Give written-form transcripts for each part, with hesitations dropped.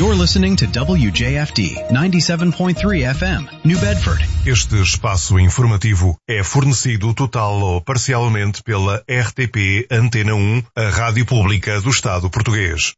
You're listening to WJFD 97.3 FM, New Bedford. Este espaço informativo é fornecido total ou parcialmente pela RTP Antena 1, a rádio pública do Estado português.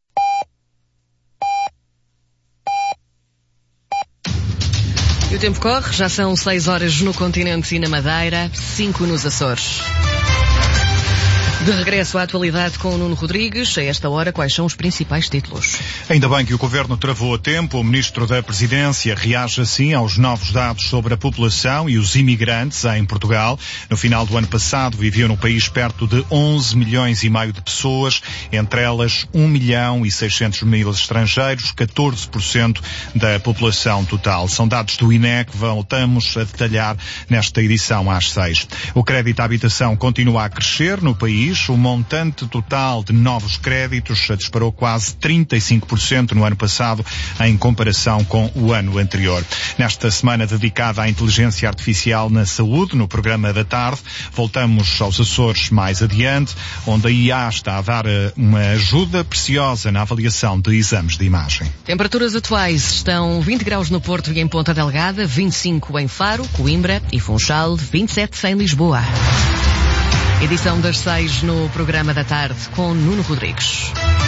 E o tempo corre, já são 6 horas no continente e na Madeira, 5 nos Açores. De regresso à atualidade com o Nuno Rodrigues, a esta hora, quais são os principais títulos? Ainda bem que o Governo travou a tempo. O Ministro da Presidência reage assim aos novos dados sobre a população e os imigrantes em Portugal. No final do ano passado viviam no país perto de 11 milhões e meio de pessoas, entre elas 1 milhão e 600 mil estrangeiros, 14% da população total. São dados do INE que voltamos a detalhar nesta edição às 6. O crédito à habitação continua a crescer no país. O montante total de novos créditos disparou quase 35% no ano passado em comparação com o ano anterior. Nesta semana dedicada à inteligência artificial na saúde, no programa da tarde, voltamos aos Açores mais adiante, onde a IA está a dar uma ajuda preciosa na avaliação de exames de imagem. Temperaturas atuais estão 20 graus no Porto e em Ponta Delgada, 25 em Faro, Coimbra e Funchal, 27 em Lisboa. Edição das 6 no programa da tarde com Nuno Rodrigues.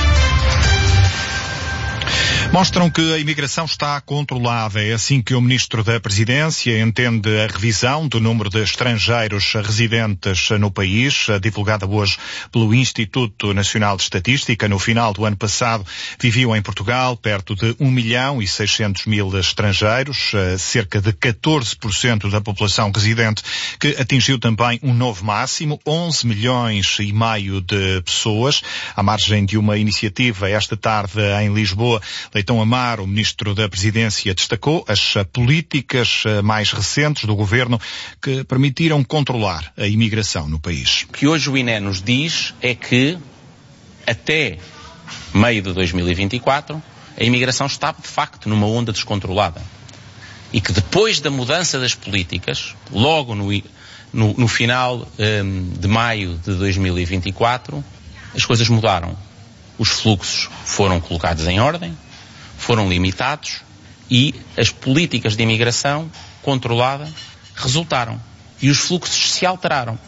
Mostram que a imigração está controlada. É assim que o Ministro da Presidência entende a revisão do número de estrangeiros residentes no país, divulgada hoje pelo Instituto Nacional de Estatística. No final do ano passado, viviam em Portugal perto de 1 milhão e 600 mil estrangeiros, cerca de 14% da população residente, que atingiu também um novo máximo, 11 milhões e meio de pessoas. À margem de uma iniciativa esta tarde em Lisboa, Leitão Amaro, o Ministro da Presidência, destacou as políticas mais recentes do Governo que permitiram controlar a imigração no país. O que hoje o INE nos diz é que até meio de 2024 a imigração está de facto numa onda descontrolada e que depois da mudança das políticas, logo no final de maio de 2024, as coisas mudaram. Os fluxos foram colocados em ordem, foram limitados e as políticas de imigração controlada resultaram. E os fluxos se alteraram.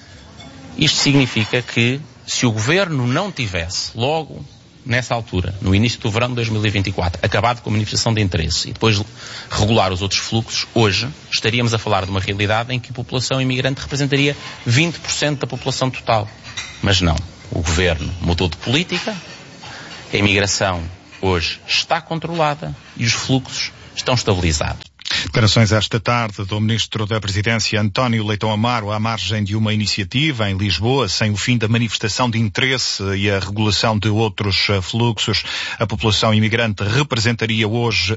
Isto significa que se o Governo não tivesse, logo nessa altura, no início do verão de 2024, acabado com a manifestação de interesse e depois regular os outros fluxos, hoje estaríamos a falar de uma realidade em que a população imigrante representaria 20% da população total. Mas não. O Governo mudou de política, a imigração hoje está controlada e os fluxos estão estabilizados. Declarações esta tarde do Ministro da Presidência, António Leitão Amaro, à margem de uma iniciativa em Lisboa, sem o fim da manifestação de interesse e a regulação de outros fluxos. A população imigrante representaria hoje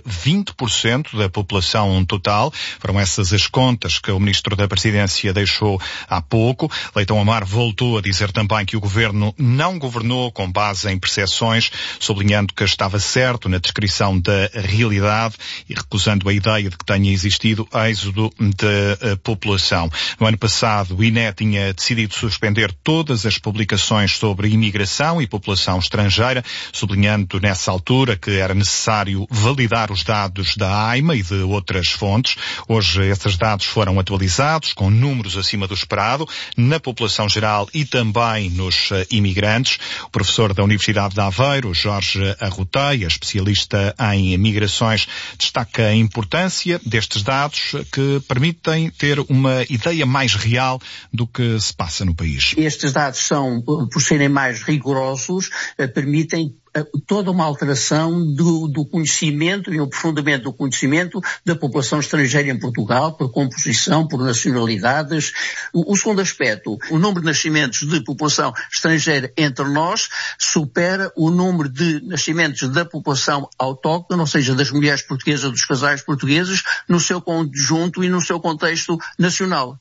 20% da população total. Foram essas as contas que o Ministro da Presidência deixou há pouco. Leitão Amaro voltou a dizer também que o Governo não governou com base em percepções, sublinhando que estava certo na descrição da realidade e recusando a ideia de que tenha existido êxodo da população. No ano passado, o INE tinha decidido suspender todas as publicações sobre imigração e população estrangeira, sublinhando nessa altura que era necessário validar os dados da AIMA e de outras fontes. Hoje, esses dados foram atualizados com números acima do esperado na população geral e também nos imigrantes. O professor da Universidade de Aveiro, Jorge Arroteia, especialista em migrações, destaca a importância destes dados que permitem ter uma ideia mais real do que se passa no país. Estes dados são, por serem mais rigorosos, permitem toda uma alteração do conhecimento e um aprofundamento do conhecimento da população estrangeira em Portugal, por composição, por nacionalidades. O segundo aspecto, o número de nascimentos de população estrangeira entre nós supera o número de nascimentos da população autóctone, ou seja, das mulheres portuguesas, dos casais portugueses, no seu conjunto e no seu contexto nacional.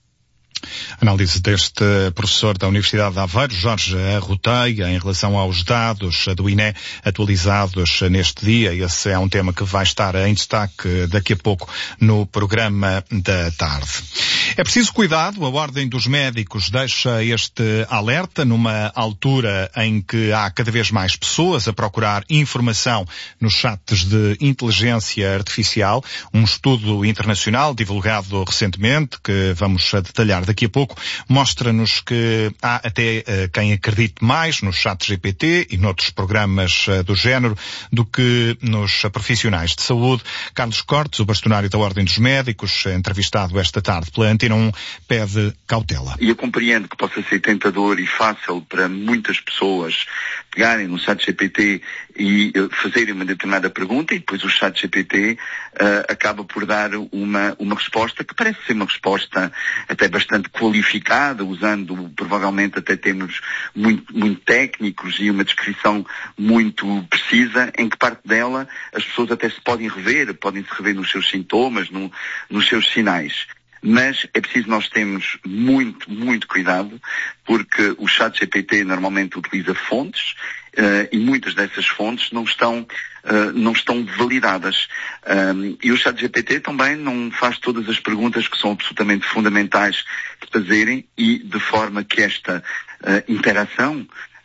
Análise deste professor da Universidade de Aveiro, Jorge Arroteia, em relação aos dados do INE atualizados neste dia. Esse é um tema que vai estar em destaque daqui a pouco no programa da tarde. É preciso cuidado, a Ordem dos Médicos deixa este alerta numa altura em que há cada vez mais pessoas a procurar informação nos chats de inteligência artificial. Um estudo internacional divulgado recentemente, que vamos detalhar daqui a pouco, mostra-nos que há até quem acredite mais nos chats GPT e noutros programas do género do que nos profissionais de saúde. Carlos Cortes, o bastonário da Ordem dos Médicos, entrevistado esta tarde pela Antena 1, pede cautela. E eu compreendo que possa ser tentador e fácil para muitas pessoas pegarem no chat GPT e fazerem uma determinada pergunta, e depois o chat GPT acaba por dar uma resposta que parece ser uma resposta até bastante qualificada, usando provavelmente até termos muito técnicos e uma descrição muito precisa, em que parte dela as pessoas até se podem se rever nos seus sintomas, nos seus sinais. Mas é preciso nós termos muito cuidado, porque o chat GPT normalmente utiliza fontes e muitas dessas fontes não estão validadas. E o chat GPT também não faz todas as perguntas que são absolutamente fundamentais de fazerem, e de forma que esta interação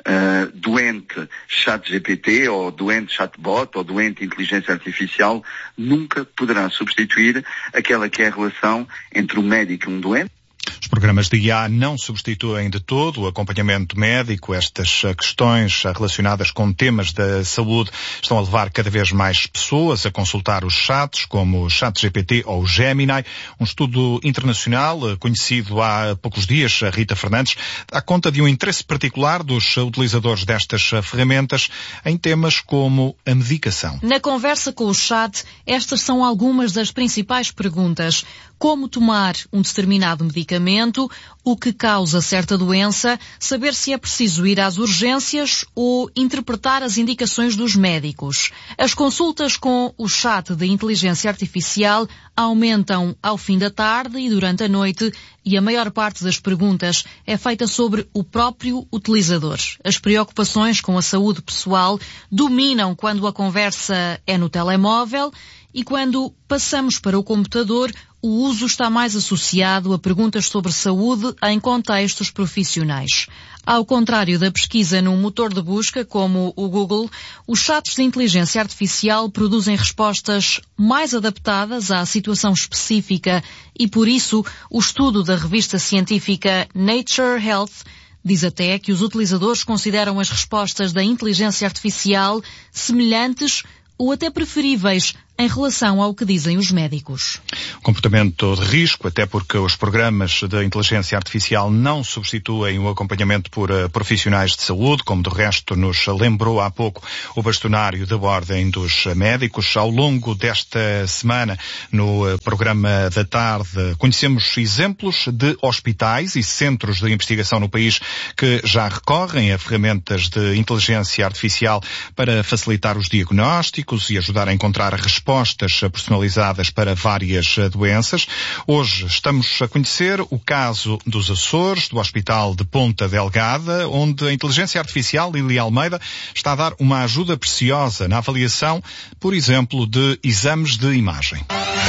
doente chat GPT ou doente chatbot ou doente inteligência artificial nunca poderá substituir aquela que é a relação entre um médico e um doente. Os programas de IA não substituem de todo o acompanhamento médico. Estas questões relacionadas com temas da saúde estão a levar cada vez mais pessoas a consultar os chats, como o ChatGPT ou o Gemini. Um estudo internacional conhecido há poucos dias, a Rita Fernandes, dá conta de um interesse particular dos utilizadores destas ferramentas em temas como a medicação. Na conversa com o chat, estas são algumas das principais perguntas. Como tomar um determinado medicamento, o que causa certa doença, saber se é preciso ir às urgências ou interpretar as indicações dos médicos. As consultas com o chat de inteligência artificial aumentam ao fim da tarde e durante a noite, e a maior parte das perguntas é feita sobre o próprio utilizador. As preocupações com a saúde pessoal dominam quando a conversa é no telemóvel, e quando passamos para o computador, o uso está mais associado a perguntas sobre saúde em contextos profissionais. Ao contrário da pesquisa num motor de busca como o Google, os chats de inteligência artificial produzem respostas mais adaptadas à situação específica, e por isso o estudo da revista científica Nature Health diz até que os utilizadores consideram as respostas da inteligência artificial semelhantes ou até preferíveis em relação ao que dizem os médicos. Comportamento de risco, até porque os programas de inteligência artificial não substituem o acompanhamento por profissionais de saúde, como de resto nos lembrou há pouco o bastonário da Ordem dos Médicos. Ao longo desta semana, no programa da tarde, conhecemos exemplos de hospitais e centros de investigação no país que já recorrem a ferramentas de inteligência artificial para facilitar os diagnósticos e ajudar a encontrar respostas personalizadas para várias doenças. Hoje estamos a conhecer o caso dos Açores, do Hospital de Ponta Delgada, onde a inteligência artificial, Lili Almeida, está a dar uma ajuda preciosa na avaliação, por exemplo, de exames de imagem.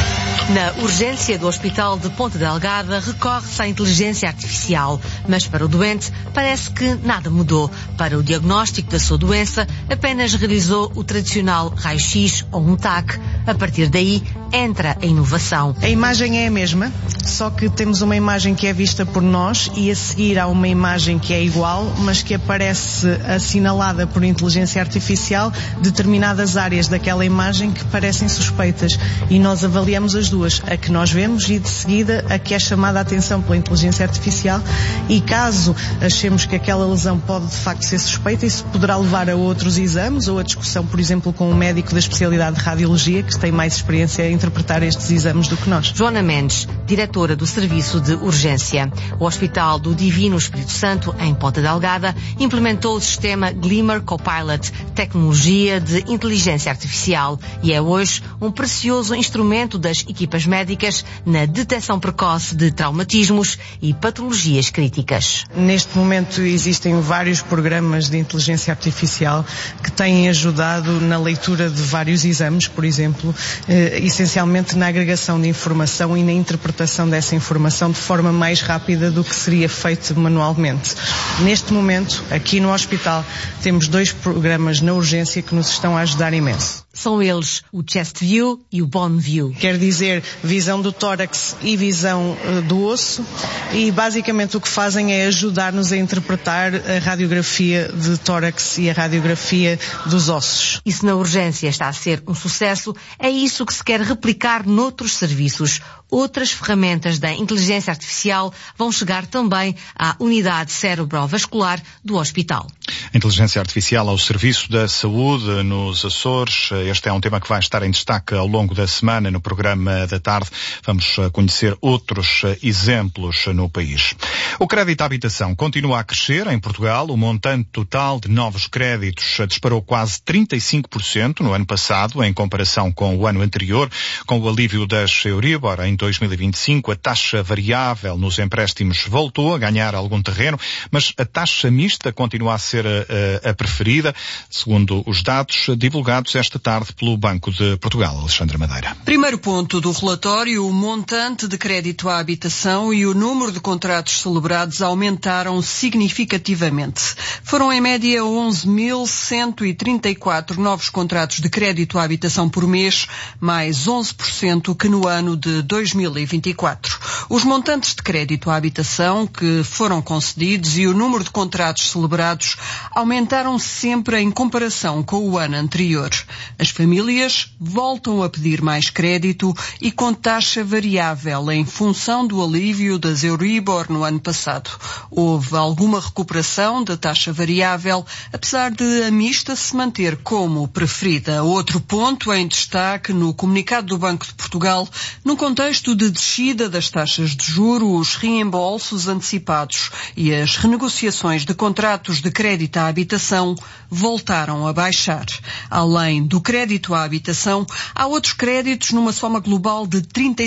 Na urgência do Hospital de Ponta Delgada recorre-se à inteligência artificial, mas para o doente parece que nada mudou. Para o diagnóstico da sua doença, apenas realizou o tradicional raio-x ou um TAC. A partir daí, entra a inovação. A imagem é a mesma, só que temos uma imagem que é vista por nós e a seguir há uma imagem que é igual, mas que aparece assinalada por inteligência artificial determinadas áreas daquela imagem que parecem suspeitas, e nós avaliamos as duas, a que nós vemos e de seguida a que é chamada a atenção pela inteligência artificial, e caso achemos que aquela lesão pode de facto ser suspeita, isso poderá levar a outros exames ou a discussão, por exemplo, com um médico da especialidade de radiologia que tem mais experiência a interpretar estes exames do que nós. Joana Mendes, diretora do Serviço de Urgência. O Hospital do Divino Espírito Santo, em Ponta Delgada, implementou o sistema Glimmer Copilot, tecnologia de inteligência artificial, e é hoje um precioso instrumento das equipas médicas na detecção precoce de traumatismos e patologias críticas. Neste momento existem vários programas de inteligência artificial que têm ajudado na leitura de vários exames, por exemplo, essencialmente na agregação de informação e na interpretação interpretação dessa informação de forma mais rápida do que seria feito manualmente. Neste momento, aqui no hospital, temos 2 programas na urgência que nos estão a ajudar imenso. São eles o Chest View e o Bone View. Quer dizer, visão do tórax e visão do osso, e basicamente o que fazem é ajudar-nos a interpretar a radiografia de tórax e a radiografia dos ossos. E se na urgência está a ser um sucesso, é isso que se quer replicar noutros serviços. Outras ferramentas da inteligência artificial vão chegar também à unidade cerebrovascular do hospital. A inteligência artificial ao serviço da saúde nos Açores. Este é um tema que vai estar em destaque ao longo da semana no programa da tarde. Vamos conhecer outros exemplos no país. O crédito à habitação continua a crescer em Portugal. O montante total de novos créditos disparou quase 35% no ano passado, em comparação com o ano anterior. Com o alívio das Euribor em 2025, a taxa variável nos empréstimos voltou a ganhar algum terreno, mas a taxa mista continua a ser a preferida, segundo os dados divulgados esta tarde pelo Banco de Portugal. Alexandra Madeira. Primeiro ponto do relatório: o montante de crédito à habitação e o número de contratos celebrados aumentaram significativamente. Foram em média 11.134 novos contratos de crédito à habitação por mês, mais 11% que no ano de 2024. Os montantes de crédito à habitação que foram concedidos e o número de contratos celebrados aumentaram sempre em comparação com o ano anterior. As famílias voltam a pedir mais crédito e com taxa variável em função do alívio das Euribor no ano passado. Houve alguma recuperação da taxa variável, apesar de a mista se manter como preferida. Outro ponto em destaque no comunicado do Banco de Portugal: no contexto de descida das taxas de juros, os reembolsos antecipados e as renegociações de contratos de crédito à habitação voltaram a baixar. Além do crédito à habitação, há outros créditos numa soma global de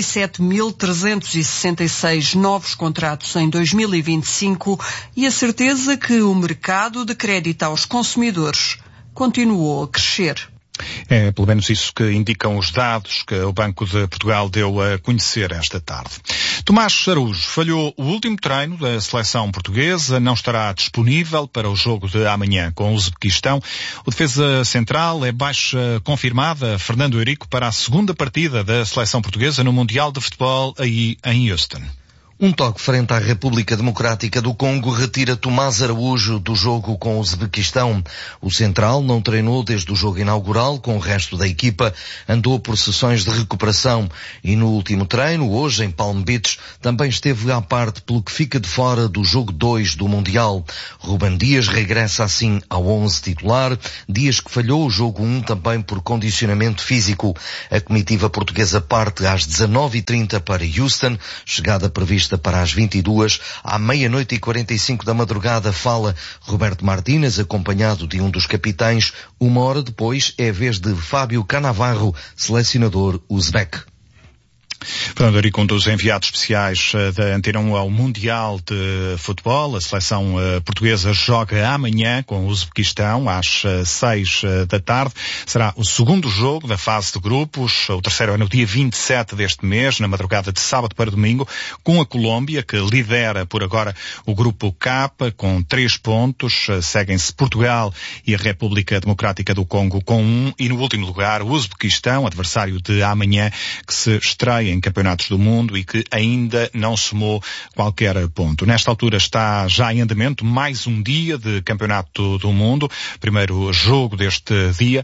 37.366 novos contratos em 2025 e a certeza que o mercado de crédito aos consumidores continuou a crescer. É pelo menos isso que indicam os dados que o Banco de Portugal deu a conhecer esta tarde. Tomás Araújo falhou o último treino da seleção portuguesa, não estará disponível para o jogo de amanhã com o Uzbequistão. O defesa central é baixa confirmada, Fernando Eurico, para a segunda partida da seleção portuguesa no Mundial de Futebol aí em Houston. Um toque frente à República Democrática do Congo retira Tomás Araújo do jogo com o Uzbequistão. O central não treinou desde o jogo inaugural com o resto da equipa, andou por sessões de recuperação e no último treino, hoje em Palm Beach, também esteve à parte pelo que fica de fora do jogo 2 do Mundial. Ruben Dias regressa assim ao 11 titular, Dias que falhou o jogo 1 também por condicionamento físico. A comitiva portuguesa parte às 19h30 para Houston, chegada prevista para as 22h, à 00:45 da madrugada fala Roberto Martínez, acompanhado de um dos capitães. Uma hora depois é a vez de Fábio Cannavaro, selecionador uzbek. Fernando Eurico, um dos enviados especiais da Antena 1 ao Mundial de Futebol. A seleção portuguesa joga amanhã com o Uzbequistão às 6 da tarde. Será o segundo jogo da fase de grupos. O terceiro é no dia 27 deste mês, na madrugada de sábado para domingo, com a Colômbia, que lidera por agora o grupo K, com 3 pontos. Seguem-se Portugal e a República Democrática do Congo com 1. E no último lugar, o Uzbequistão, adversário de amanhã, que se estreia em campeonatos do mundo e que ainda não somou qualquer ponto. Nesta altura está já em andamento mais um dia de campeonato do mundo. Primeiro jogo deste dia,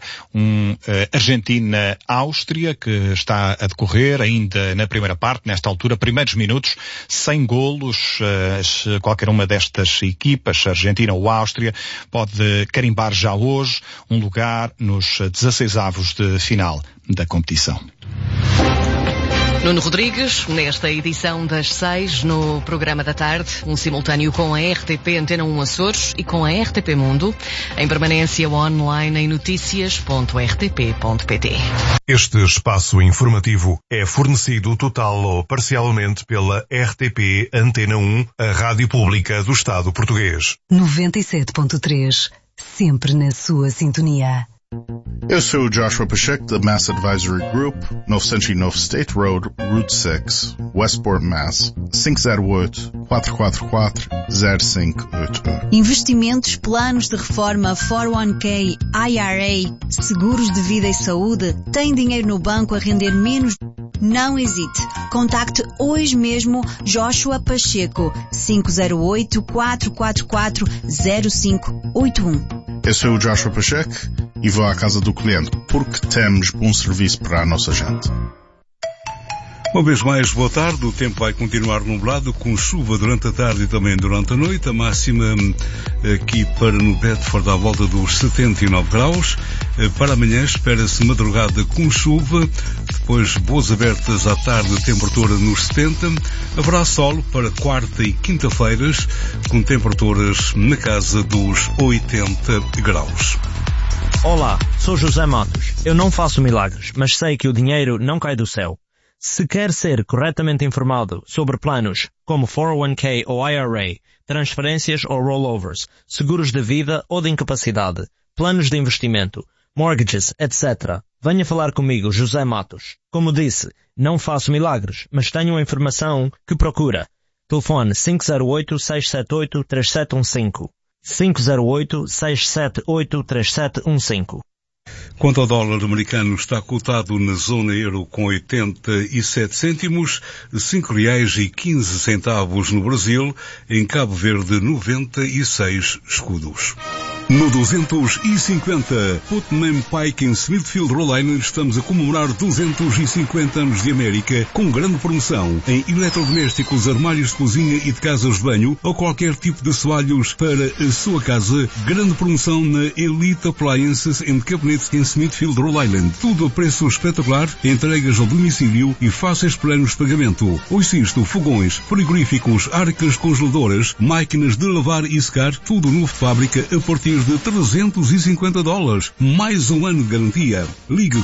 Argentina-Áustria, que está a decorrer ainda na primeira parte. Nesta altura, primeiros minutos, sem golos. Qualquer uma destas equipas, Argentina ou Áustria, pode carimbar já hoje um lugar nos 16avos de final da competição. Nuno Rodrigues, nesta edição das 6, no programa da tarde, um simultâneo com a RTP Antena 1 Açores e com a RTP Mundo, em permanência online em noticias.rtp.pt. Este espaço informativo é fornecido total ou parcialmente pela RTP Antena 1, a rádio pública do Estado português. 97.3, sempre na sua sintonia. Eu sou o Joshua Pacheco da Mass Advisory Group, 909 State Road, Route 6, Westport, Mass. 508-444-0581. Investimentos, planos de reforma, 401k, IRA, seguros de vida e saúde. Tem dinheiro no banco a render menos? Não hesite. Contacte hoje mesmo Joshua Pacheco, 508-444-0581. Eu sou o Joshua Pacheco e vou à casa do cliente porque temos bom serviço para a nossa gente. Uma vez mais, boa tarde. O tempo vai continuar nublado, com chuva durante a tarde e também durante a noite. A máxima aqui para no Bedford à volta dos 79 graus. Para amanhã espera-se madrugada com chuva, depois boas abertas à tarde, temperatura nos 70. Haverá sol para quarta e quinta-feiras, com temperaturas na casa dos 80 graus. Olá, sou José Matos. Eu não faço milagres, mas sei que o dinheiro não cai do céu. Se quer ser corretamente informado sobre planos como 401k ou IRA, transferências ou rollovers, seguros de vida ou de incapacidade, planos de investimento, mortgages, etc., venha falar comigo, José Matos. Como disse, não faço milagres, mas tenho a informação que procura. Telefone 508-678-3715. 508-678-3715. Quanto ao dólar americano, está cotado na zona euro com 87 cêntimos, R$5,15 no Brasil, em Cabo Verde 96 escudos. No 250, Putnam Pike em Smithfield, Rhode Island, estamos a comemorar 250 anos de América com grande promoção em eletrodomésticos, armários de cozinha e de casas de banho ou qualquer tipo de assoalhos para a sua casa. Grande promoção na Elite Appliances and Cabinets em Smithfield, Rhode Island. Tudo a preço espetacular, entregas ao domicílio e fáceis planos de pagamento. Ouça isto: fogões, frigoríficos, arcas congeladoras, máquinas de lavar e secar, tudo novo de fábrica a partir de $350. Mais um ano de garantia. Ligue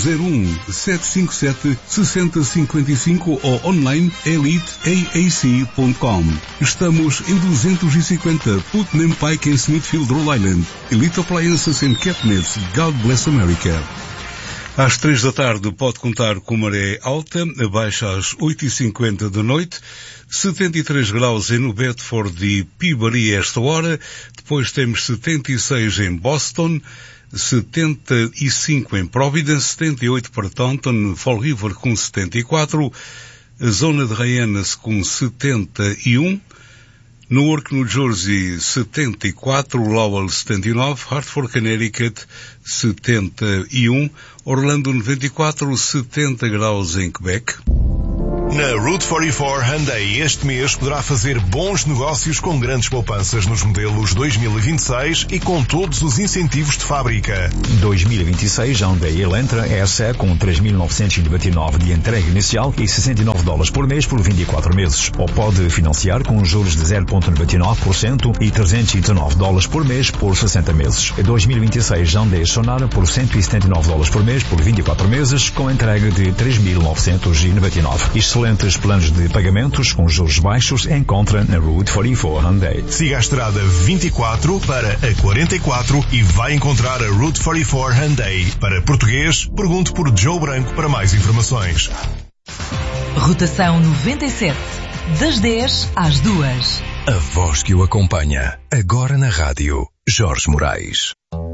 401-757-6055 ou online eliteaac.com. Estamos em 250 Putnam Pike em Smithfield, Rhode Island. Elite Appliances and Cabinets. God bless America. Às 3 da tarde pode contar com maré alta, abaixo às 8h50 da noite, 73 graus em New Bedford e Peabody esta hora, depois temos 76 em Boston, 75 em Providence, 78 para Taunton, Fall River com 74, a zona de Hyannis com 71, Newark, New Jersey, 74, Lowell, 79, Hartford, Connecticut, 71, Orlando, 94, 70 graus em Quebec. Na Route 44 Hyundai este mês poderá fazer bons negócios com grandes poupanças nos modelos 2026 e com todos os incentivos de fábrica. 2026 Hyundai Elantra SE com 3.999 de entrega inicial e $69 por mês por 24 meses. Ou pode financiar com juros de 0,99% e $319 por mês por 60 meses. 2026 Hyundai Sonara por $179 por mês por 24 meses com entrega de 3.999. Excelentes planos de pagamentos com juros baixos encontra na Route 44 Hyundai. Siga a estrada 24 para a 44 e vai encontrar a Route 44 Hyundai. Para português, pergunte por Joe Branco para mais informações. Rotação 97, das 10 às 2. A voz que o acompanha, agora na rádio, Jorge Moraes.